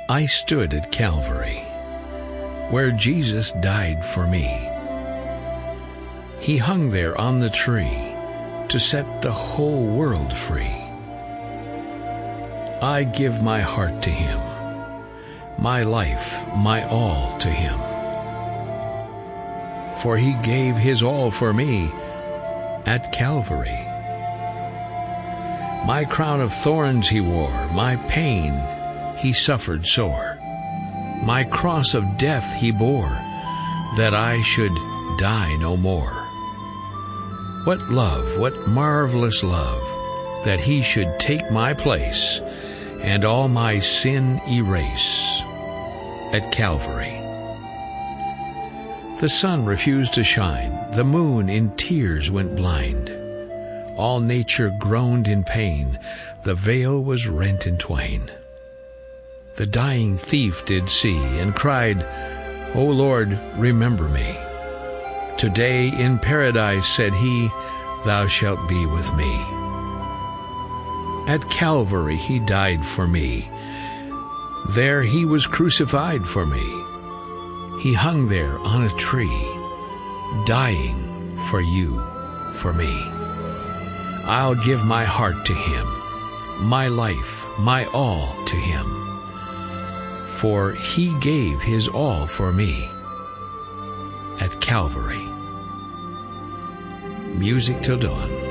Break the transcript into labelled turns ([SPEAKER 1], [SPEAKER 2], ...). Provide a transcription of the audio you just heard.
[SPEAKER 1] I stood at Calvary, where Jesus died for me. He hung there on the tree to set the whole world free. I give my heart to him, my life, my all to him. For he gave his all for me at Calvary. My crown of thorns he wore, my pain he suffered sore. My cross of death he bore, that I should die no more. What love, what marvelous love, that he should take my place and all my sin erase at Calvary. The sun refused to shine, the moon in tears went blind. All nature groaned in pain, the veil was rent in twain. The dying thief did see, and cried, O Lord, remember me. Today in paradise, said he, thou shalt be with me. At Calvary he died for me. There he was crucified for me. He hung there on a tree, dying for you, for me. I'll give my heart to him, my life, my all to him. For he gave his all for me at Calvary. Music till dawn.